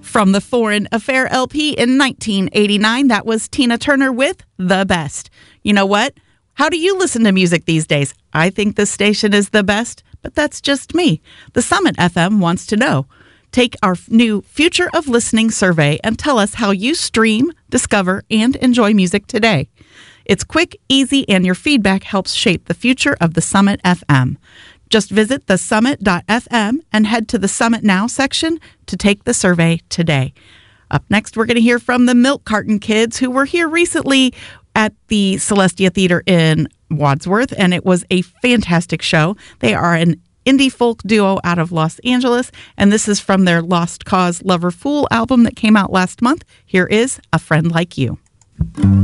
From the Foreign Affair LP in 1989, that was Tina Turner with The Best. You know what? How do you listen to music these days? I think this station is the best, but that's just me. The Summit FM wants to know. Take our new Future of Listening survey and tell us how you stream, discover, and enjoy music today. It's quick, easy, and your feedback helps shape the future of the Summit FM. Just visit thesummit.fm and head to the Summit Now section to take the survey today. Up next, we're going to hear from the Milk Carton Kids, who were here recently at the Celestia Theater in Wadsworth, and it was a fantastic show. They are an indie folk duo out of Los Angeles, and this is from their Lost Cause Lover Fool album that came out last month. Here is A Friend Like You.